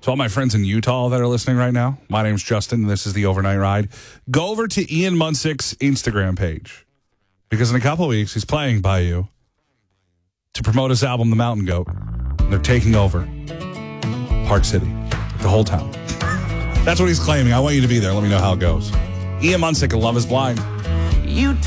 To all my friends in Utah that are listening right now, my name's Justin, and this is the Overnight Ride. Go over to Ian Munsick's Instagram page, because in a couple of weeks, he's playing Bayou to promote his album, The Mountain Goat. They're taking over Park City, the whole town. That's what he's claiming. I want you to be there. Let me know how it goes. Ian Munsick of Love is Blind. You